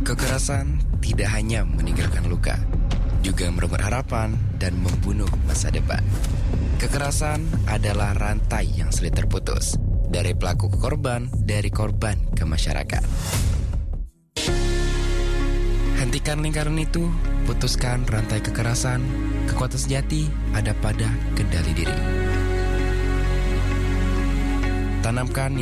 Kekerasan tidak hanya meninggalkan luka, juga merebut harapan dan membunuh masa depan. Kekerasan adalah rantai yang sulit terputus, dari pelaku ke korban, dari korban ke masyarakat. Hentikan lingkaran itu, putuskan rantai kekerasan. Kekuatan sejati ada pada kendali diri. Tanamkan